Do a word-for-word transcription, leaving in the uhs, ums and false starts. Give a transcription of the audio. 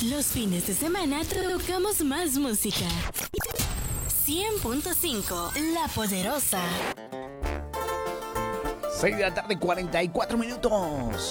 Los fines de semana tocamos más música. cien punto cinco, La Poderosa. seis de la tarde, cuarenta y cuatro minutos.